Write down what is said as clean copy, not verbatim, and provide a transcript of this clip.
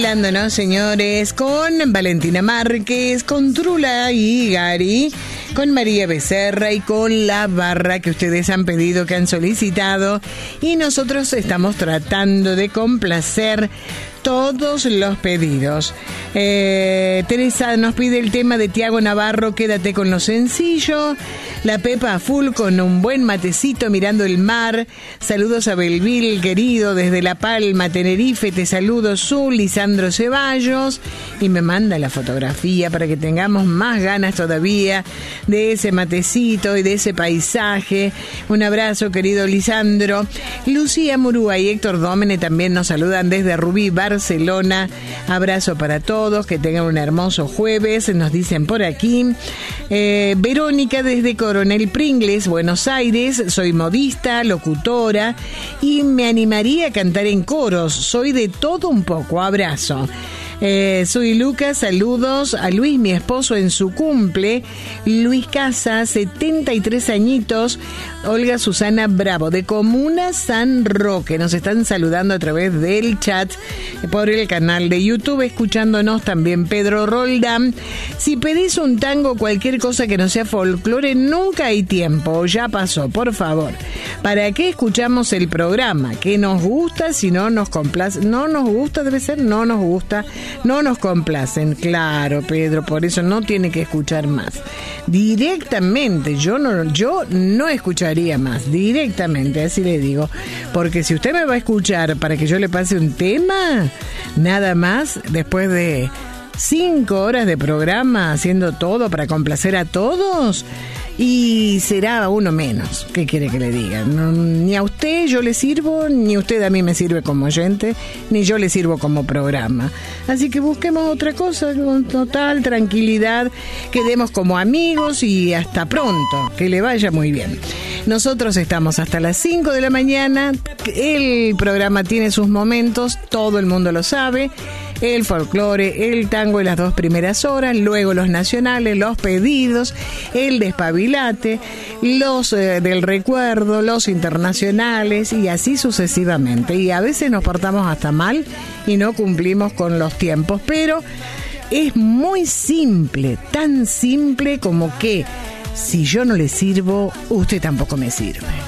Bailándonos, señores, con Valentina Márquez, con Trula y Gary, con María Becerra y con la barra que ustedes han pedido, que han solicitado, y nosotros estamos tratando de complacer todos los pedidos. Teresa nos pide el tema de Tiago Navarro, Quédate con lo sencillo. La Pepa a full con un buen matecito mirando el mar. Saludos a Belville, querido, desde La Palma, Tenerife. Te saludo, Su, Lisandro Ceballos. Y me manda la fotografía para que tengamos más ganas todavía de ese matecito y de ese paisaje. Un abrazo, querido Lisandro. Lucía Murúa y Héctor Dómene también nos saludan desde Rubí, Barcelona. Abrazo para todos, que tengan un hermoso jueves, nos dicen por aquí. Verónica desde Coronel Pringles, Buenos Aires. Soy modista, locutora y me animaría a cantar en coros. Soy de todo un poco. Abrazo. Soy Lucas, saludos a Luis, mi esposo, en su cumple. Luis Casa, 73 añitos. Olga Susana Bravo, de Comuna San Roque. Nos están saludando a través del chat por el canal de YouTube, escuchándonos también Pedro Roldán. Si pedís un tango, cualquier cosa que no sea folclore, nunca hay tiempo, ya pasó, por favor. ¿Para qué escuchamos el programa? ¿Qué nos gusta? Si no nos complace, no nos gusta, debe ser, no nos gusta. No nos complacen, claro, Pedro, por eso no tiene que escuchar más. Directamente, yo no escucharía más, directamente, así le digo. Porque si usted me va a escuchar para que yo le pase un tema, nada más, después de 5 horas de programa, haciendo todo para complacer a todos, y será uno menos. ¿Qué quiere que le diga? No, ni a usted yo le sirvo, ni usted a mí me sirve como oyente, ni yo le sirvo como programa. Así que busquemos otra cosa, con total tranquilidad, quedemos como amigos y hasta pronto, que le vaya muy bien. Nosotros estamos hasta las 5 de la mañana, el programa tiene sus momentos, todo el mundo lo sabe. El folclore, el tango en las 2 primeras horas, luego los nacionales, los pedidos, el despabilate, los del recuerdo, los internacionales y así sucesivamente. Y a veces nos portamos hasta mal y no cumplimos con los tiempos, pero es muy simple, tan simple como que si yo no le sirvo, usted tampoco me sirve.